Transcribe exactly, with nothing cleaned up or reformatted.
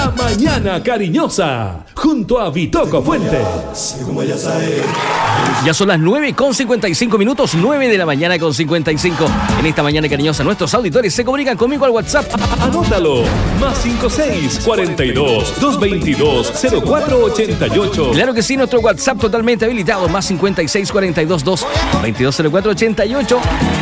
La Mañana Cariñosa, junto a Vitoco Fuentes. Ya son las nueve con cincuenta y cinco minutos, nueve de la mañana con cincuenta y cinco. En esta Mañana Cariñosa, nuestros auditores se comunican conmigo al WhatsApp. Anótalo, más cincuenta y seis, cuarenta y dos, doscientos veintidós, cero cuatro ochenta y ocho. Claro que sí, nuestro WhatsApp totalmente habilitado, más cincuenta y seis, cuarenta y dos, doscientos veintidós, cero cuatro ochenta y ocho.